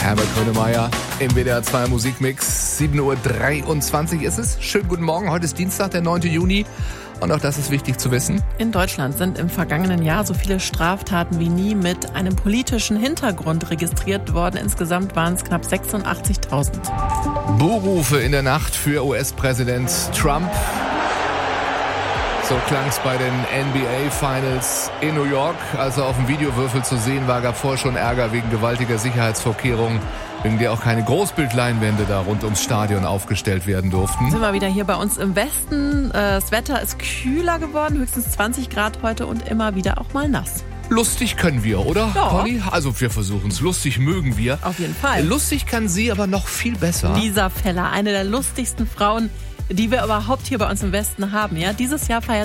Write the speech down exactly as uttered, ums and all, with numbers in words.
Herbert Grönemeyer im W D R zwei Musikmix. sieben Uhr dreiundzwanzig ist es. Schönen guten Morgen. Heute ist Dienstag, der neunten Juni. Und auch das ist wichtig zu wissen. In Deutschland sind im vergangenen Jahr so viele Straftaten wie nie mit einem politischen Hintergrund registriert worden. Insgesamt waren es knapp sechsundachtzigtausend. Buhrufe in der Nacht für U S-Präsident Trump. So klang es bei den N B A Finals in New York. Als er auf dem Videowürfel zu sehen war, gab vorher schon Ärger wegen gewaltiger Sicherheitsvorkehrungen, wegen der auch keine Großbildleinwände da rund ums Stadion aufgestellt werden durften. Sind wir wieder hier bei uns im Westen. Das Wetter ist kühler geworden, höchstens zwanzig Grad heute und immer wieder auch mal nass. Lustig können wir, oder, ja. Conny? Also wir versuchen es. Lustig mögen wir. Auf jeden Fall. Lustig kann sie aber noch viel besser. Lisa Feller, eine der lustigsten Frauen, die wir überhaupt hier bei uns im Westen haben. Ja, dieses Jahr feiert